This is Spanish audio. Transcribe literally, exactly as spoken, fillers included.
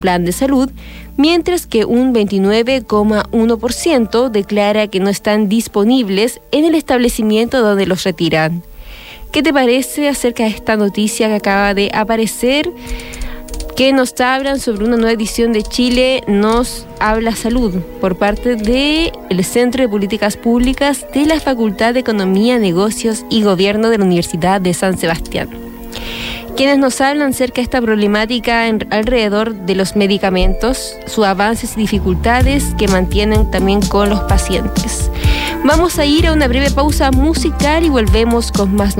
plan de salud, mientras que un veintinueve coma uno por ciento declara que no están disponibles en el establecimiento donde los retiran. ¿Qué te parece acerca de esta noticia que acaba de aparecer? Que nos hablan sobre una nueva edición de Chile Nos Habla Salud por parte del Centro de Políticas Públicas de la Facultad de Economía, Negocios y Gobierno de la Universidad de San Sebastián, quienes nos hablan acerca de esta problemática en, alrededor de los medicamentos, sus avances y dificultades que mantienen también con los pacientes. Vamos a ir a una breve pausa musical y volvemos con más noticias.